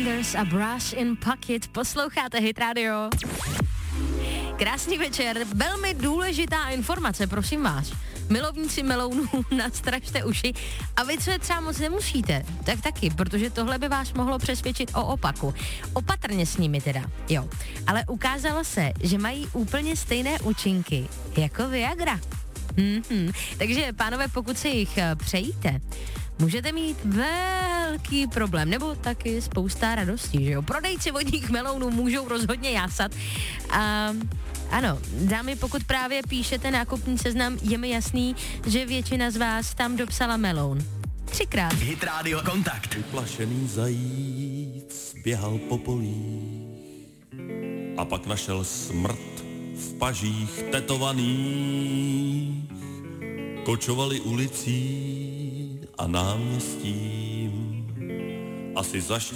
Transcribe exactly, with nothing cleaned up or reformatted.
Sanders a Brass in Pocket. Posloucháte Hit Radio. Krásný večer, velmi důležitá informace, prosím vás. Milovníci melounů, nastražte uši a vy, co je třeba moc nemusíte, tak taky, protože tohle by vás mohlo přesvědčit o opaku. Opatrně s nimi teda, jo. Ale ukázalo se, že mají úplně stejné účinky jako Viagra. Mm-hmm. Takže, pánové, pokud si jich přejíte, můžete mít velký problém, nebo taky spousta radostí, že jo. Prodejci vodních melounů můžou rozhodně jásat. A ano, dámy, pokud právě píšete nákupní seznam, je mi jasný, že většina z vás tam dopsala meloun. Třikrát. Hit Radio Kontakt. Vyplašený zajíc běhal po polích a pak našel smrt v pažích tetovaných. Kočovali ulicí a náměstím, asi za